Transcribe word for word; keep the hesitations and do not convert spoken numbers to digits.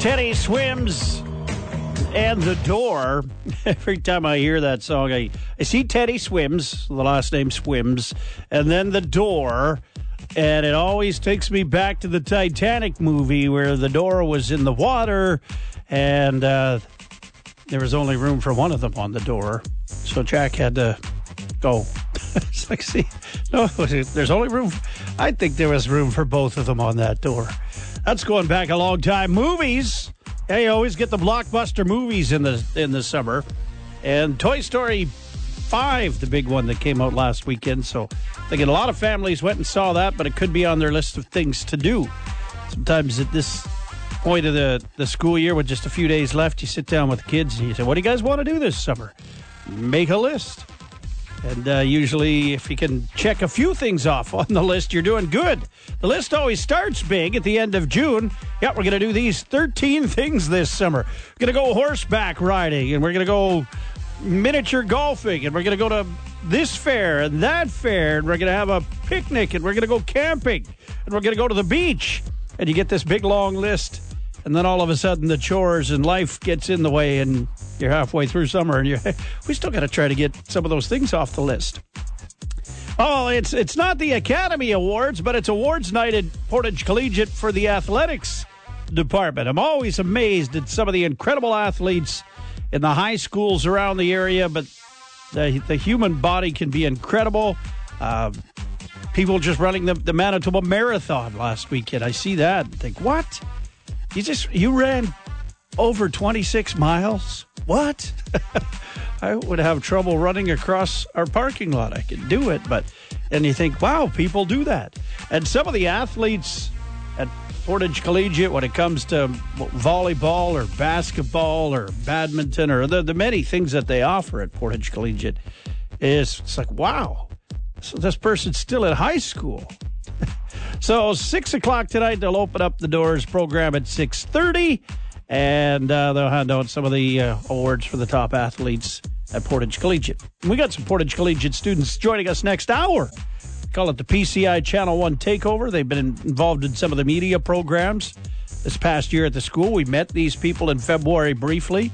Teddy Swims and The Door. Every time I hear that song, I, I see Teddy Swims, the last name Swims, and then The Door, and it always takes me back to the Titanic movie where the door was in the water, and uh, there was only room for one of them on the door, so Jack had to go. It's like, see, no, there's only room. I think there was room for both of them on that door. That's going back a long time. Movies. Yeah, you always get the blockbuster movies in the in the summer. And Toy Story five, the big one that came out last weekend. So I think a lot of families went and saw that, but it could be on their list of things to do. Sometimes at this point of the, the school year with just a few days left, you sit down with the kids and you say, what do you guys want to do this summer? Make a list. And uh, usually, if you can check a few things off on the list, you're doing good. The list always starts big at the end of June. Yeah, we're going to do these thirteen things this summer. We're going to go horseback riding, and we're going to go miniature golfing, and we're going to go to this fair and that fair, and we're going to have a picnic, and we're going to go camping, and we're going to go to the beach. And you get this big, long list, and then all of a sudden the chores and life gets in the way, and you're halfway through summer, and you're, we still got to try to get some of those things off the list. Oh, it's it's not the Academy Awards, but it's awards night at Portage Collegiate for the athletics department. I'm always amazed at some of the incredible athletes in the high schools around the area, but the, the human body can be incredible. Uh, people just running the, the Manitoba Marathon last weekend. I see that and think, what? You just, you ran over twenty-six miles? What? I would have trouble running across our parking lot. I could do it, but and you think, wow, people do that. And some of the athletes at Portage Collegiate, when it comes to volleyball or basketball or badminton or the, the many things that they offer at Portage Collegiate, is it's like, wow, so this person's still in high school. So six o'clock tonight, they'll open up the doors program at six thirty. And uh, they'll hand out some of the uh, awards for the top athletes at Portage Collegiate. And we got some Portage Collegiate students joining us next hour. We call it the P C I Channel one Takeover. They've been involved in some of the media programs this past year at the school. We met these people in February briefly.